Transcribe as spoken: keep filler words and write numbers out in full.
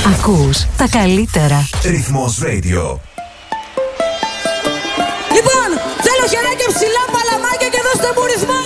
Ακούς τα καλύτερα. Ρυθμός Radio. Λοιπόν, θέλω χεράκια ψηλά, παλαμάκια και δώστε μου ρυθμό.